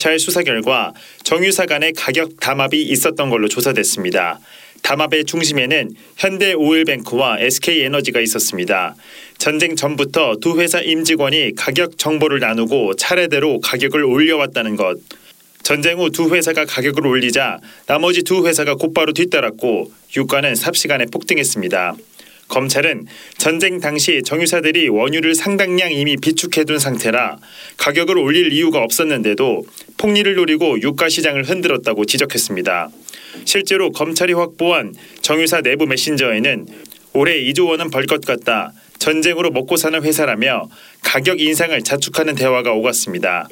검찰 수사 결과 정유사 간의 가격 담합이 있었던 걸로 조사됐습니다. 담합의 중심에는 현대오일뱅크와 SK에너지가 있었습니다. 전쟁 전부터 두 회사 임직원이 가격 정보를 나누고 차례대로 가격을 올려왔다는 것. 전쟁 후 두 회사가 가격을 올리자 나머지 두 회사가 곧바로 뒤따랐고 유가는 삽시간에 폭등했습니다. 검찰은 전쟁 당시 정유사들이 원유를 상당량 이미 비축해둔 상태라 가격을 올릴 이유가 없었는데도 폭리를 노리고 유가 시장을 흔들었다고 지적했습니다. 실제로 검찰이 확보한 정유사 내부 메신저에는 올해 2조 원은 벌 것 같다. 전쟁으로 먹고 사는 회사라며 가격 인상을 자축하는 대화가 오갔습니다.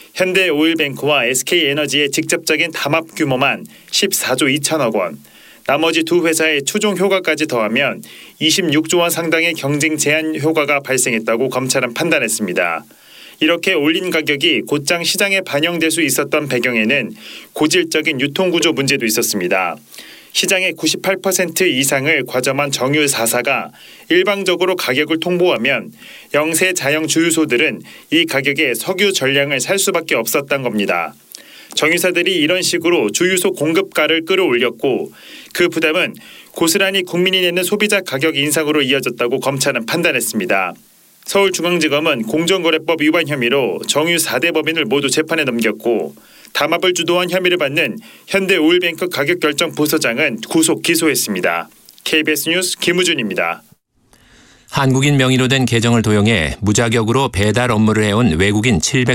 현대오일뱅크와 SK에너지의 직접적인 담합 규모만 14조 2천억 원. 나머지 두 회사의 추종 효과까지 더하면 26조 원 상당의 경쟁 제한 효과가 발생했다고 검찰은 판단했습니다. 이렇게 올린 가격이 곧장 시장에 반영될 수 있었던 배경에는 고질적인 유통구조 문제도 있었습니다. 시장의 98% 이상을 과점한 정유 4사가 일방적으로 가격을 통보하면 영세 자영 주유소들은 이 가격에 석유 전량을 살 수밖에 없었던 겁니다. 정유사들이 이런 식으로 주유소 공급가를 끌어올렸고 그 부담은 고스란히 국민이 내는 소비자 가격 인상으로 이어졌다고 검찰은 판단했습니다. 서울중앙지검은 공정거래법 위반 혐의로 정유 4대 법인을 모두 재판에 넘겼고 담합을 주도한 혐의를 받는 현대오일뱅크 가격결정 부서장은 구속 기소했습니다. KBS 뉴스 김우준입니다. 한국인 명의로 된 계정을 도용해 무자격으로 배달 업무를 해온 외국인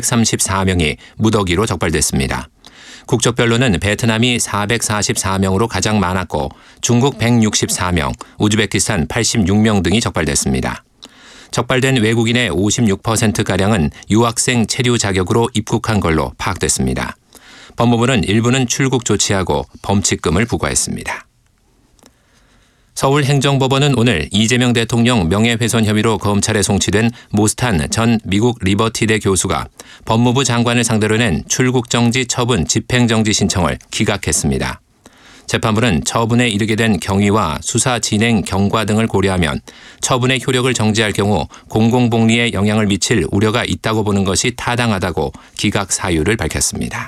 734명이 무더기로 적발됐습니다. 국적별로는 베트남이 444명으로 가장 많았고 중국 164명, 우즈베키스탄 86명 등이 적발됐습니다. 적발된 외국인의 56%가량은 유학생 체류 자격으로 입국한 걸로 파악됐습니다. 법무부는 일부는 출국 조치하고 범칙금을 부과했습니다. 서울행정법원은 오늘 이재명 대통령 명예훼손 혐의로 검찰에 송치된 모스탄 전 미국 리버티대 교수가 법무부 장관을 상대로 낸 출국정지 처분 집행정지 신청을 기각했습니다. 재판부는 처분에 이르게 된 경위와 수사 진행 경과 등을 고려하면 처분의 효력을 정지할 경우 공공복리에 영향을 미칠 우려가 있다고 보는 것이 타당하다고 기각 사유를 밝혔습니다.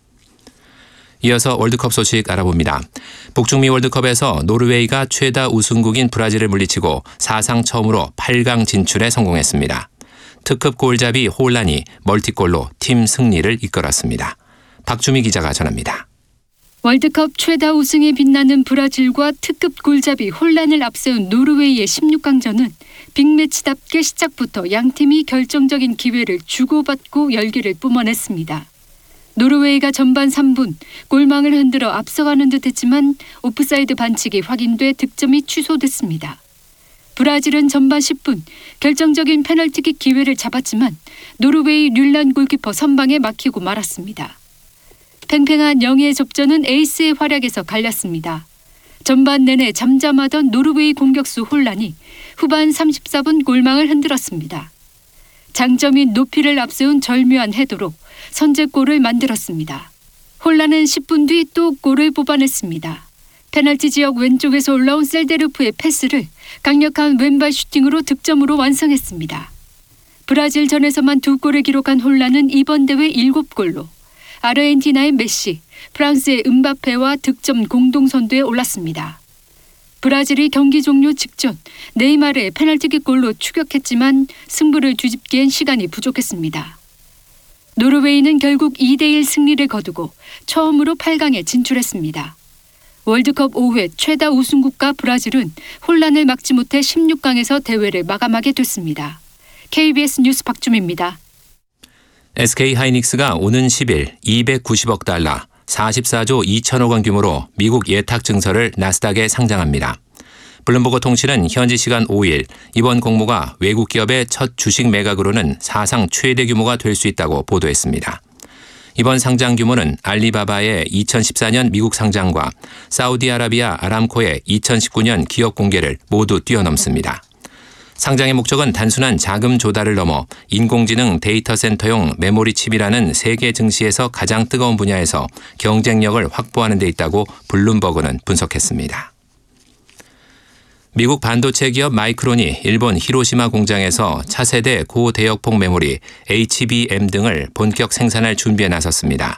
이어서 월드컵 소식 알아봅니다. 북중미 월드컵에서 노르웨이가 최다 우승국인 브라질을 물리치고 사상 처음으로 8강 진출에 성공했습니다. 특급 골잡이 홀란이 멀티골로 팀 승리를 이끌었습니다. 박주미 기자가 전합니다. 월드컵 최다 우승에 빛나는 브라질과 특급 골잡이 홀란을 앞세운 노르웨이의 16강전은 빅매치답게 시작부터 양팀이 결정적인 기회를 주고받고 열기를 뿜어냈습니다. 노르웨이가 전반 3분 골망을 흔들어 앞서가는 듯했지만 오프사이드 반칙이 확인돼 득점이 취소됐습니다. 브라질은 전반 10분 결정적인 페널티킥 기회를 잡았지만 노르웨이 뮬란 골키퍼 선방에 막히고 말았습니다. 팽팽한 영예의 접전은 에이스의 활약에서 갈렸습니다. 전반 내내 잠잠하던 노르웨이 공격수 홀란이 후반 34분 골망을 흔들었습니다. 장점인 높이를 앞세운 절묘한 헤더로 선제골을 만들었습니다. 홀란은 10분 뒤 또 골을 뽑아냈습니다. 페널티 지역 왼쪽에서 올라온 셀데르프의 패스를 강력한 왼발 슈팅으로 득점으로 완성했습니다. 브라질전에서만 2골을 기록한 홀란은 이번 대회 7골로 아르헨티나의 메시, 프랑스의 음바페와 득점 공동선두에 올랐습니다. 브라질이 경기 종료 직전 네이마르의 페널티킥 골로 추격했지만 승부를 뒤집기엔 시간이 부족했습니다. 노르웨이는 결국 2대1 승리를 거두고 처음으로 8강에 진출했습니다. 월드컵 5회 최다 우승국가 브라질은 혼란을 막지 못해 16강에서 대회를 마감하게 됐습니다. KBS 뉴스 박주미입니다. SK하이닉스가 오는 10일 290억 달러, 44조 2천억 원 규모로 미국 예탁 증서를 나스닥에 상장합니다. 블룸버그 통신은 현지 시간 5일 이번 공모가 외국 기업의 첫 주식 매각으로는 사상 최대 규모가 될 수 있다고 보도했습니다. 이번 상장 규모는 알리바바의 2014년 미국 상장과 사우디아라비아 아람코의 2019년 기업 공개를 모두 뛰어넘습니다. 상장의 목적은 단순한 자금 조달을 넘어 인공지능 데이터 센터용 메모리 칩이라는 세계 증시에서 가장 뜨거운 분야에서 경쟁력을 확보하는 데 있다고 블룸버그는 분석했습니다. 미국 반도체 기업 마이크론이 일본 히로시마 공장에서 차세대 고대역폭 메모리 HBM 등을 본격 생산할 준비에 나섰습니다.